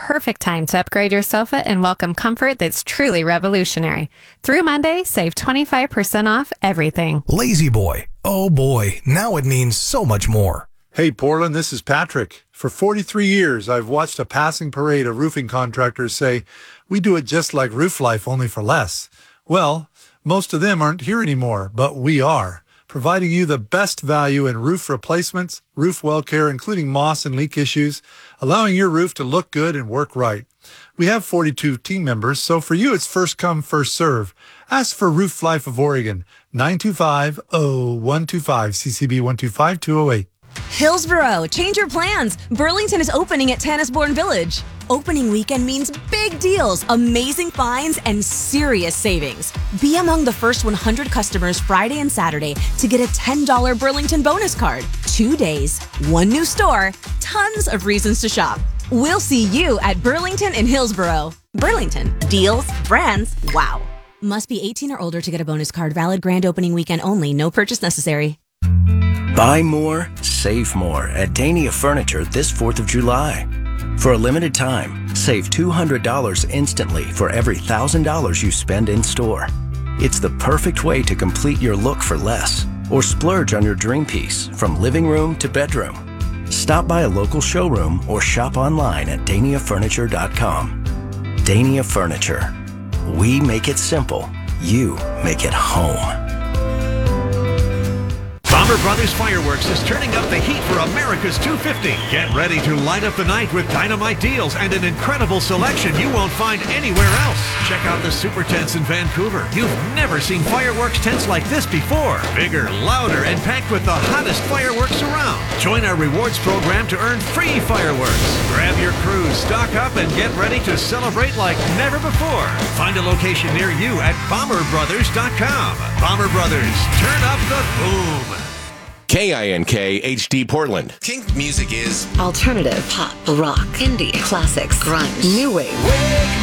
perfect time to upgrade your sofa and welcome comfort that's truly revolutionary. Through Monday, save 25% off everything. Lazy Boy. Oh boy, now it means so much more. Hey, Portland, this is Patrick. For 43 years, I've watched a passing parade of roofing contractors say, we do it just like Roof Life, only for less. Well, most of them aren't here anymore, but we are, providing you the best value in roof replacements, roof well care, including moss and leak issues, allowing your roof to look good and work right. We have 42 team members, so for you, it's first come, first serve. Ask for Roof Life of Oregon, 925-0125, CCB 125208. Hillsboro, change your plans. Burlington is opening at Tannisbourne Village. Opening weekend means big deals, amazing finds, and serious savings. Be among the first 100 customers Friday and Saturday to get a $10 Burlington bonus card. 2 days, one new store, tons of reasons to shop. We'll see you at Burlington in Hillsboro. Burlington, deals, brands, wow. Must be 18 or older to get a bonus card. Valid grand opening weekend only. No purchase necessary. Buy more, save more at Dania Furniture this 4th of July. For a limited time, save $200 instantly for every $1,000 you spend in store. It's the perfect way to complete your look for less or splurge on your dream piece from living room to bedroom. Stop by a local showroom or shop online at DaniaFurniture.com. Dania Furniture. We make it simple. You make it home. Bomber Brothers Fireworks is turning up the heat for America's 250. Get ready to light up the night with dynamite deals and an incredible selection you won't find anywhere else. Check out the super tents in Vancouver. You've never seen fireworks tents like this before. Bigger, louder, and packed with the hottest fireworks around. Join our rewards program to earn free fireworks. Grab your crews, stock up, and get ready to celebrate like never before. Find a location near you at BomberBrothers.com. Bomber Brothers, turn up the boom. KINK HD Portland. Kink music is alternative, pop, rock, indie, classics, grunge, new wave.